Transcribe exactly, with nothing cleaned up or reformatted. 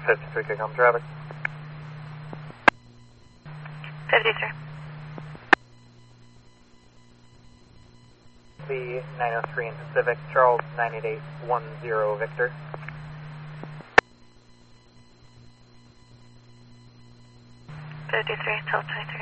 fifty-three, can come traffic. fifty-three. The nine oh three in Pacific, Charles nine eight eight one zero Victor. fifty-three, twelve twenty-three.